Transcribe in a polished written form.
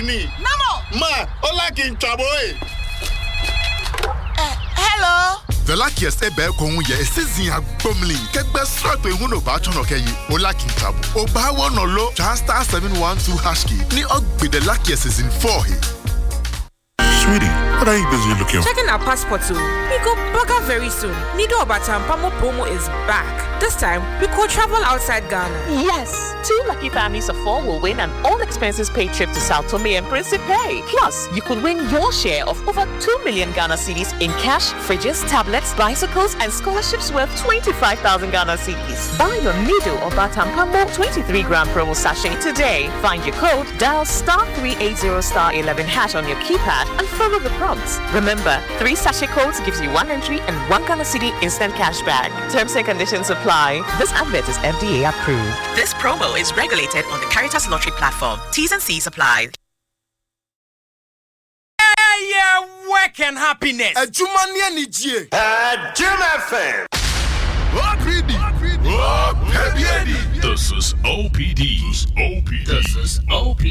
ni. Namo. Ma, ola kinchabo Hello. The luckiest ebe kohun ye season agbomlin kegbe strap ehun no ba tono keyi ola kinchabo oba won lo star 712 hashkey ni ogbe the luckiest season 4 he. Sweetie, what are you busy looking for? Checking our passport too. We go burger very soon. Nido Obatampamo promo is back. This time, we could travel outside Ghana. Yes, 2 lucky families of 4 will win an all-expenses paid trip to Sao Tome and Principe. Plus, you could win your share of over 2 million Ghana cedis in cash, fridges, tablets, bicycles, and scholarships worth 25,000 Ghana cedis. Buy your Nido Obatampamo 23-gram promo sachet today. Find your code, dial star 380 star 11 hash on your keypad, and follow the prompts. Remember, 3 sachet codes gives you 1 entry and 1 Ghana cedi instant cash back. Terms and conditions apply. This advert is FDA approved. This promo is regulated on the Caritas Lottery platform. T's and C's apply. Yeah, work and happiness. Ejumani ni jie. Jim FM. This is OPD. This is OPD.